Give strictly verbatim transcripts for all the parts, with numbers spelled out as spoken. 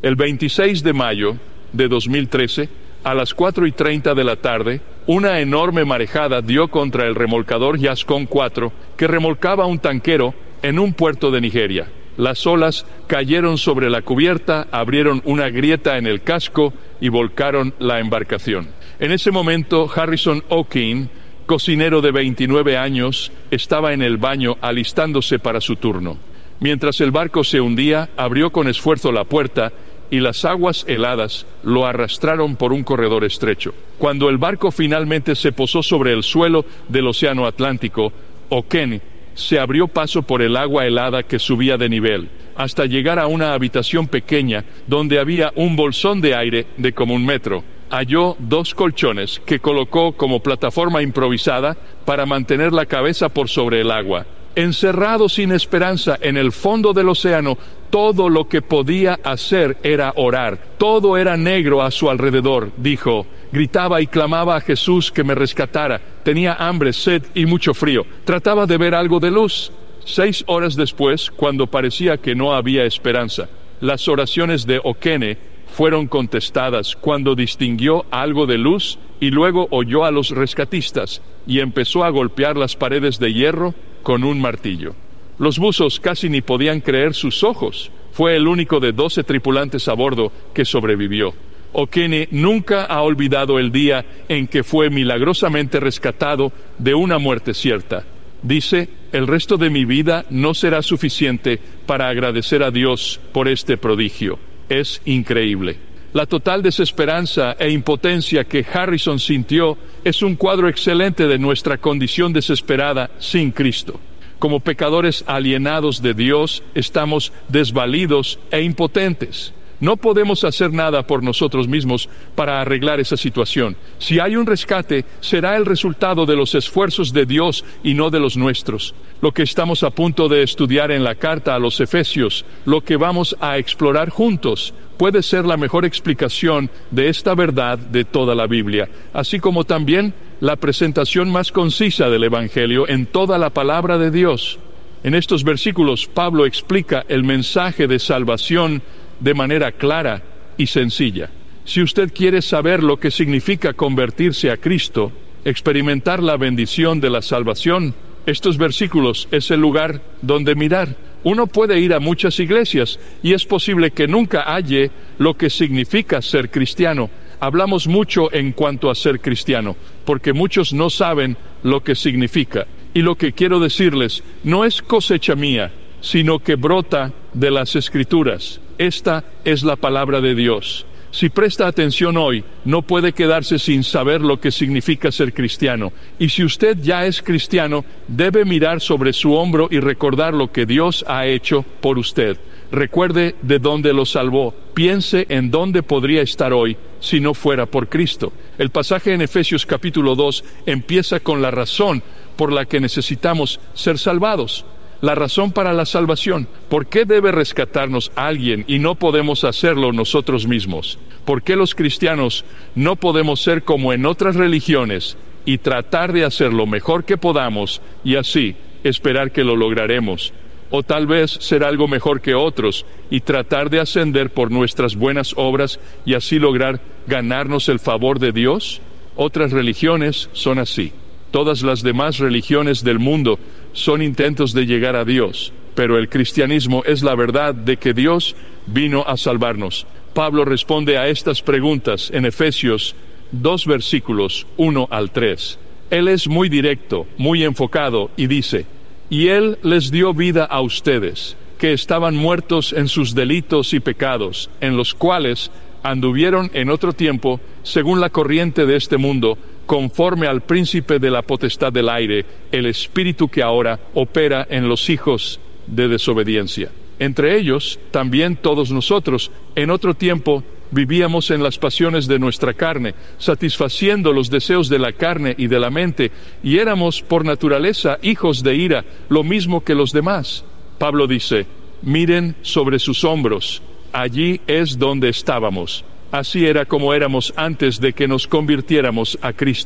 El veintiséis de mayo de dos mil trece, a las cuatro y treinta de la tarde, una enorme marejada dio contra el remolcador Yascón cuatro, que remolcaba un tanquero en un puerto de Nigeria. Las olas cayeron sobre la cubierta, abrieron una grieta en el casco y volcaron la embarcación. En ese momento, Harrison O'Keefe, cocinero de veintinueve años, estaba en el baño alistándose para su turno. Mientras el barco se hundía, abrió con esfuerzo la puerta y las aguas heladas lo arrastraron por un corredor estrecho. Cuando el barco finalmente se posó sobre el suelo del Océano Atlántico, O'Keefe se abrió paso por el agua helada que subía de nivel, hasta llegar a una habitación pequeña donde había un bolsón de aire de como un metro. Halló dos colchones que colocó como plataforma improvisada para mantener la cabeza por sobre el agua. Encerrado sin esperanza en el fondo del océano, todo lo que podía hacer era orar. Todo era negro a su alrededor, dijo. Gritaba y clamaba a Jesús que me rescatara. Tenía hambre, sed y mucho frío. Trataba de ver algo de luz. Seis horas después, cuando parecía que no había esperanza, las oraciones de O'Keefe fueron contestadas cuando distinguió algo de luz y luego oyó a los rescatistas y empezó a golpear las paredes de hierro con un martillo. Los buzos casi ni podían creer sus ojos. Fue el único de doce tripulantes a bordo que sobrevivió. O'Keefe nunca ha olvidado el día en que fue milagrosamente rescatado de una muerte cierta. Dice, el resto de mi vida no será suficiente para agradecer a Dios por este prodigio. Es increíble. La total desesperanza e impotencia que Harrison sintió es un cuadro excelente de nuestra condición desesperada sin Cristo. Como pecadores alienados de Dios, estamos desvalidos e impotentes. No podemos hacer nada por nosotros mismos para arreglar esa situación. Si hay un rescate, será el resultado de los esfuerzos de Dios y no de los nuestros. Lo que estamos a punto de estudiar en la carta a los Efesios, lo que vamos a explorar juntos, puede ser la mejor explicación de esta verdad de toda la Biblia, así como también la presentación más concisa del Evangelio en toda la palabra de Dios. En estos versículos, Pablo explica el mensaje de salvación de manera clara y sencilla. Si usted quiere saber lo que significa convertirse a Cristo, experimentar la bendición de la salvación, estos versículos es el lugar donde mirar. Uno puede ir a muchas iglesias y es posible que nunca halle lo que significa ser cristiano. Hablamos mucho en cuanto a ser cristiano, porque muchos no saben lo que significa. Y lo que quiero decirles no es cosecha mía, sino que brota de las Escrituras. Esta es la palabra de Dios. Si presta atención hoy, no puede quedarse sin saber lo que significa ser cristiano. Y si usted ya es cristiano, debe mirar sobre su hombro y recordar lo que Dios ha hecho por usted. Recuerde de dónde lo salvó. Piense en dónde podría estar hoy si no fuera por Cristo. El pasaje en Efesios capítulo dos empieza con la razón por la que necesitamos ser salvados. La razón para la salvación. ¿Por qué debe rescatarnos alguien y no podemos hacerlo nosotros mismos? ¿Por qué los cristianos no podemos ser como en otras religiones y tratar de hacer lo mejor que podamos y así esperar que lo lograremos? O tal vez ser algo mejor que otros y tratar de ascender por nuestras buenas obras y así lograr ganarnos el favor de Dios. Otras religiones son así. Todas las demás religiones del mundo son intentos de llegar a Dios, pero el cristianismo es la verdad de que Dios vino a salvarnos. Pablo responde a estas preguntas en Efesios dos versículos uno al tres. Él es muy directo, muy enfocado y dice, y Él les dio vida a ustedes, que estaban muertos en sus delitos y pecados, en los cuales anduvieron en otro tiempo, según la corriente de este mundo, conforme al príncipe de la potestad del aire, el espíritu que ahora opera en los hijos de desobediencia. Entre ellos, también todos nosotros, en otro tiempo, vivíamos en las pasiones de nuestra carne, satisfaciendo los deseos de la carne y de la mente, y éramos por naturaleza hijos de ira, lo mismo que los demás. Pablo dice, miren sobre sus hombros, allí es donde estábamos. Así era como éramos antes de que nos convirtiéramos a Cristo.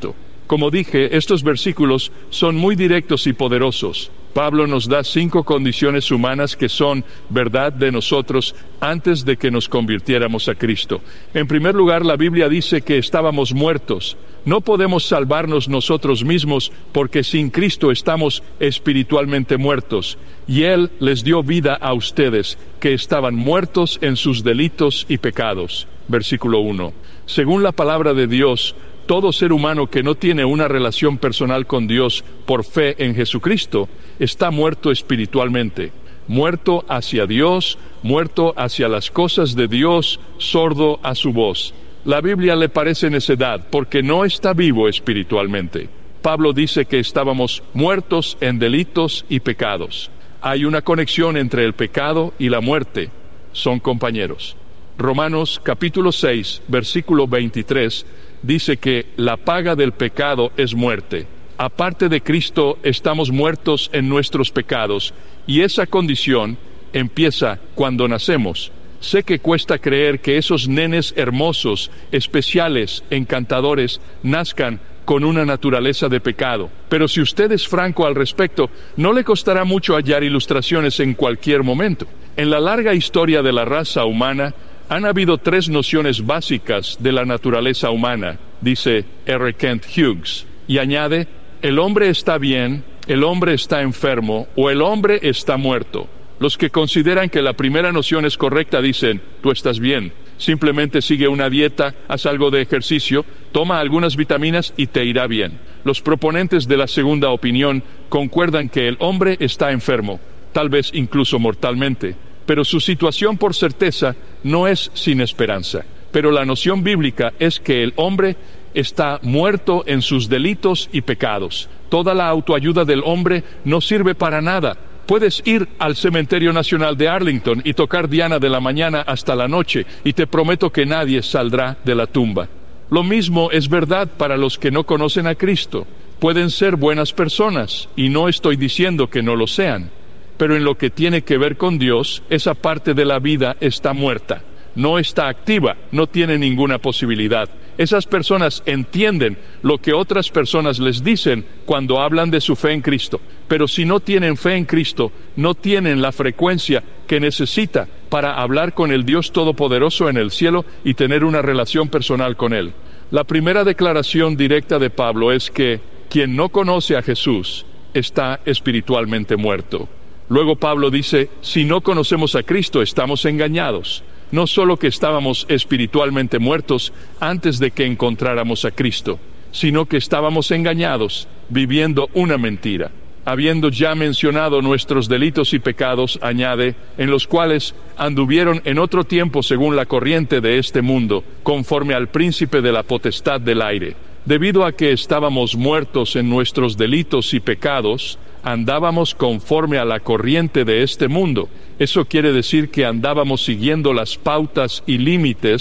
Como dije, estos versículos son muy directos y poderosos. Pablo nos da cinco condiciones humanas que son verdad de nosotros antes de que nos convirtiéramos a Cristo. En primer lugar, la Biblia dice que estábamos muertos. No podemos salvarnos nosotros mismos porque sin Cristo estamos espiritualmente muertos. Y Él les dio vida a ustedes, que estaban muertos en sus delitos y pecados. Versículo uno. Según la palabra de Dios, todo ser humano que no tiene una relación personal con Dios por fe en Jesucristo está muerto espiritualmente, muerto hacia Dios, muerto hacia las cosas de Dios, sordo a su voz. La Biblia le parece necedad porque no está vivo espiritualmente. Pablo dice que estábamos muertos en delitos y pecados. Hay una conexión entre el pecado y la muerte. Son compañeros. Romanos capítulo seis, versículo veintitrés, dice que la paga del pecado es muerte. Aparte de Cristo, estamos muertos en nuestros pecados, y esa condición empieza cuando nacemos. Sé que cuesta creer que esos nenes hermosos, especiales, encantadores, nazcan con una naturaleza de pecado. Pero si usted es franco al respecto, no le costará mucho hallar ilustraciones en cualquier momento. En la larga historia de la raza humana, han habido tres nociones básicas de la naturaleza humana, dice R. Kent Hughes, y añade, el hombre está bien, el hombre está enfermo o el hombre está muerto. Los que consideran que la primera noción es correcta dicen, tú estás bien, simplemente sigue una dieta, haz algo de ejercicio, toma algunas vitaminas y te irá bien. Los proponentes de la segunda opinión concuerdan que el hombre está enfermo, tal vez incluso mortalmente, pero su situación por certeza no es sin esperanza. Pero la noción bíblica es que el hombre está muerto en sus delitos y pecados. Toda la autoayuda del hombre no sirve para nada. Puedes ir al Cementerio Nacional de Arlington y tocar Diana de la mañana hasta la noche, y te prometo que nadie saldrá de la tumba. Lo mismo es verdad para los que no conocen a Cristo. Pueden ser buenas personas, y no estoy diciendo que no lo sean. Pero en lo que tiene que ver con Dios, esa parte de la vida está muerta. No está activa, no tiene ninguna posibilidad. Esas personas entienden lo que otras personas les dicen cuando hablan de su fe en Cristo, pero si no tienen fe en Cristo, no tienen la frecuencia que necesita para hablar con el Dios Todopoderoso en el cielo y tener una relación personal con Él. La primera declaración directa de Pablo es que quien no conoce a Jesús está espiritualmente muerto. Luego Pablo dice, si no conocemos a Cristo, estamos engañados. No solo que estábamos espiritualmente muertos antes de que encontráramos a Cristo, sino que estábamos engañados, viviendo una mentira. Habiendo ya mencionado nuestros delitos y pecados, añade, en los cuales anduvieron en otro tiempo según la corriente de este mundo, conforme al príncipe de la potestad del aire. Debido a que estábamos muertos en nuestros delitos y pecados, andábamos conforme a la corriente de este mundo. Eso quiere decir que andábamos siguiendo las pautas y límites